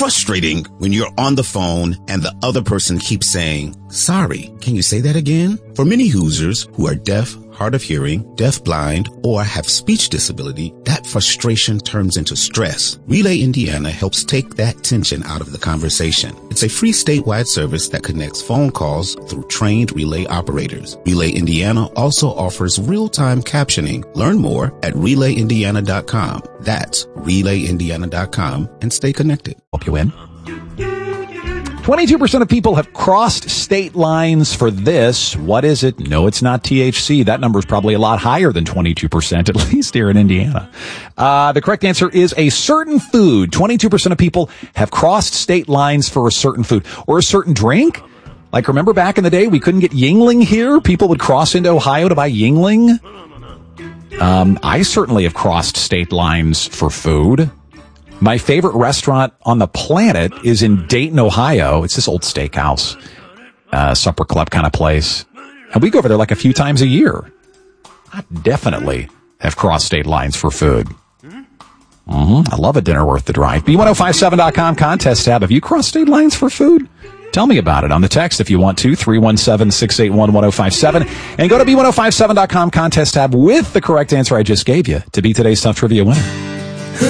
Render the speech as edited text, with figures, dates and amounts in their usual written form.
frustrating when you're on the phone and the other person keeps saying, "Sorry, can you say that again?" For many Hoosiers who are deaf, hard of hearing, deaf-blind, or have speech disability, that frustration turns into stress. Relay Indiana helps take that tension out of the conversation. It's a free statewide service that connects phone calls through trained relay operators. Relay Indiana also offers real-time captioning. Learn more at relayindiana.com. That's relayindiana.com, and stay connected. Hope you win. 22% of people have crossed state lines for this. What is it? No, it's not THC. That number is probably a lot higher than 22%, at least here in Indiana. The correct answer is a certain food. 22% of people have crossed state lines for a certain food or a certain drink. Like, remember back in the day, we couldn't get Yuengling here? People would cross into Ohio to buy Yuengling. I certainly have crossed state lines for food. My favorite restaurant on the planet is in Dayton, Ohio. It's this old steakhouse, supper club kind of place. And we go over there like a few times a year. I definitely have crossed state lines for food. I love a dinner worth the drive. B1057.com contest tab. Have you crossed state lines for food? Tell me about it on the text if you want to, 317-681-1057. And go to B1057.com contest tab with the correct answer I just gave you to be today's Tough Trivia winner.